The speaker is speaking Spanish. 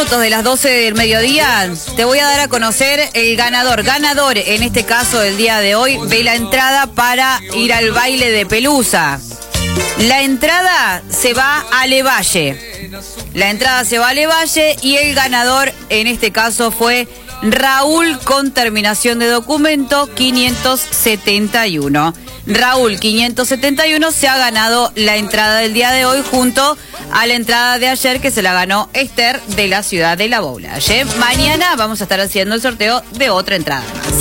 minutos de las 12 del mediodía, te voy a dar a conocer el ganador en este caso del día de hoy, de la entrada para ir al baile de Pelusa. La entrada se va a Levalle. Y el ganador en este caso fue Raúl con terminación de documento 571. Raúl 571 se ha ganado la entrada del día de hoy junto a la entrada de ayer que se la ganó Esther de la ciudad de La Boulaye. Mañana vamos a estar haciendo el sorteo de otra entrada más.